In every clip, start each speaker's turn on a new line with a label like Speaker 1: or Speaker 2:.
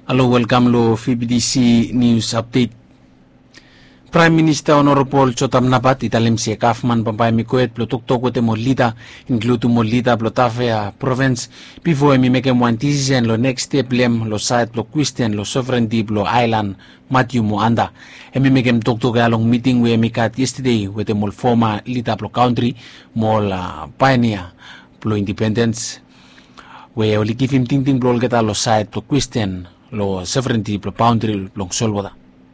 Speaker 1: Hello, welcome to FBDC News Update. Prime Minister Honorable Chotam Nabat italim si Kafman pampay mikuet plotuktok wote molita include molita plotafea province before mi meke mwantizen lo next step lem lo site lo Christian lo sovereignty lo island Matthew Muanda. Emi mekem tuktok along meeting we mikat yesterday with the mol former lita plo country mol pioneer plo independence we oli kifim ting plo geta lo site lo Christian lo sovereignty plo boundary lo solvoda.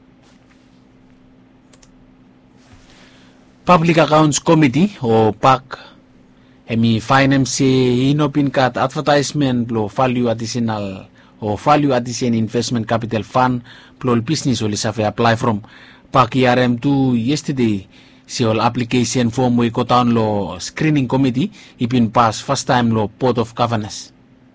Speaker 1: Public Accounts Committee o PAC emi finance inopin kat advertisement lo value additional o value addition investment capital fund plo business o lisafe apply from PAC ERM2 yesterday si all application form we kotaon lo screening committee ipin pass first time lo Board of Governors.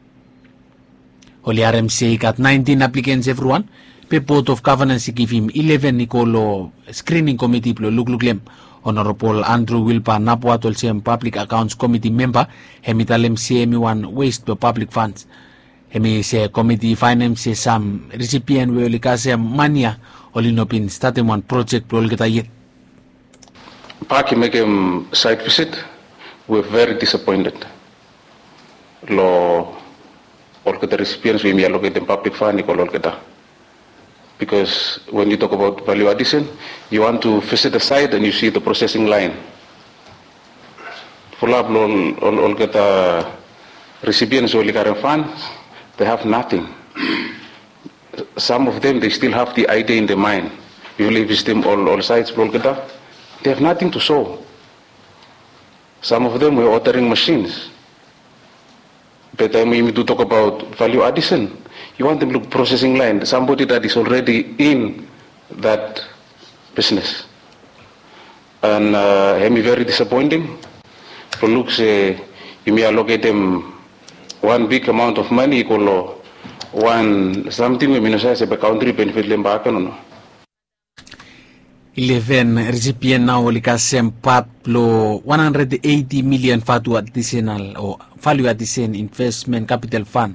Speaker 1: Oli RMC kat 19 applicants everyone pe Board of Governors give him 11 lo screening committee plo luglem. Honorable Andrew Wilpa Napwat also Public Accounts Committee member hemitalem CME1 waste to public funds hemi se committee finance some recipient we olikase mania olinopin starting one project pro olgeta yet.
Speaker 2: PAC make site visit. We're very disappointed. Lo olgeta recipients we allocate in public fund olgeta. Because when you talk about value addition, you want to visit the site and you see the processing line. For all get recipients of the funds, they have nothing. Some of them, they still have the idea in their mind. Usually visit them all sites, they have nothing to show. Some of them were ordering machines. But when you talk about value addition, you want them to look processing line, somebody that is already in that business. And it's very disappointing. For looks, you may allocate them one big amount of money equal one something we say a country benefit them back no.
Speaker 1: 11 recipient now olikasem patlo 180 million fatu additional or value addition investment capital fund.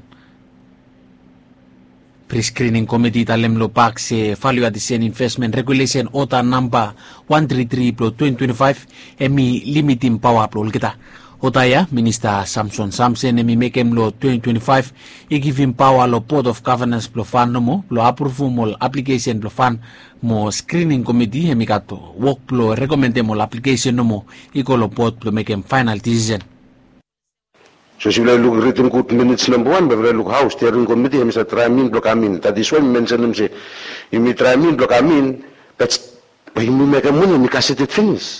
Speaker 1: Pre-screening committee talem lo PAC se value addition investment regulation OTA number 133/2025 emi limiting power plo kita. Otaya Minister Samson Samson emi mekem lo 2025 I give him power lo Board of Governors plo fund mo plo approve mo application plo fund mo screening committee emi kato work plo recommend mo application mo iko lo board plo mekem final decision.
Speaker 3: So si we look written good minutes number one, but we look how steering committee Mr. Tramin block amin. That is why we mention him say, you may Tramin block amin, but we make a money, we cassette it finish.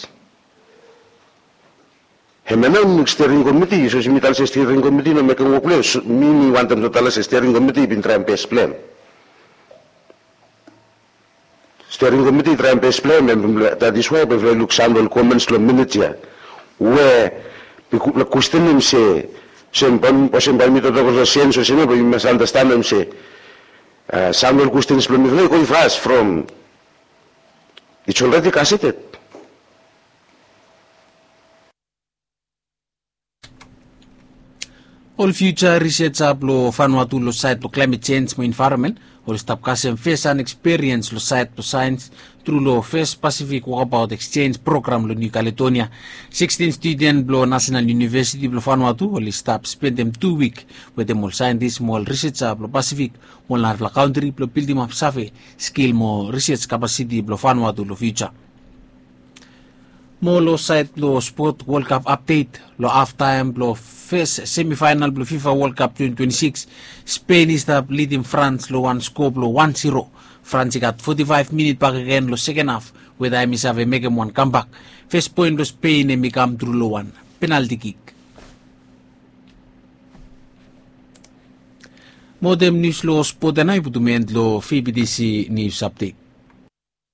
Speaker 3: Hemenam steering committee, so si we tell steering committee no make a work place. Me want them to tell us steering committee been trying best plan. Steering committee trying best plan, and that is why we look sample comments to minutes here, where the question him say. Sempam mito to senso sino but you must understand them say Samuel questions going fast from it's already cassetted.
Speaker 1: All future research up lo Vanuatu lo site lo climate change mo environment or stop kasem face and experience lo site lo science through lo first Pacific Walkabout Exchange program lo New Caledonia 16 student lo National University lo Vanuatu or stop spend them 2 weeks with them all scientists mo research up lo Pacific mo la country lo building up safe skill mo research capacity lo Vanuatu lo future. Mo lo site lo sport World Cup update lo halftime lo first semi-final lo FIFA World Cup 2026 Spain is the leading France lo one score lo 1-0 France got 45 minutes back again lo second half with Amy Save make him one comeback first point lo Spain and become through lo one penalty kick. Modem news lo sport na iputumend lo FBDC News Update.